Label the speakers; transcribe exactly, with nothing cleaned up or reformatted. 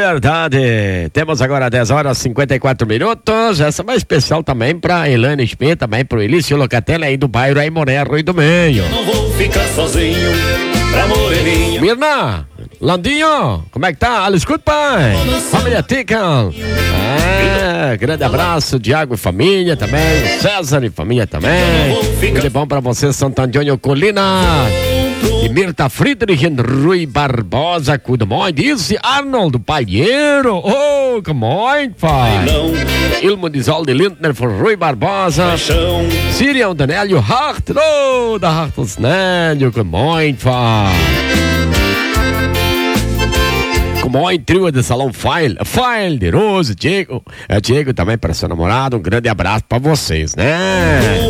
Speaker 1: verdade. Temos agora dez horas e cinquenta e quatro minutos. Essa é mais especial também pra Elaine Schmidt, também pro Elício Locatelli aí do bairro Aimoré, Rui do Meio.
Speaker 2: Eu não vou ficar sozinho pra moreninha.
Speaker 1: Mirna, Landinho, como é que tá? Alice Good, pai. Família Tican. É, grande abraço, Diago e família também. César e família também. Tudo bom pra você, Santo Antônio Colina. E Mirta Friedrich, Rui Barbosa, good morning. Disse Arnold Palheiro. Oh, good morning, pai. Ilmo de Zolde Lindner for Rui Barbosa. Sirian Danélio Hart. Oh, da Hartels Nélio, good morning, pai. Good morning, trio de Salão File. File de Rose, Diego. É, Diego também para seu namorado. Um grande abraço pra vocês, né?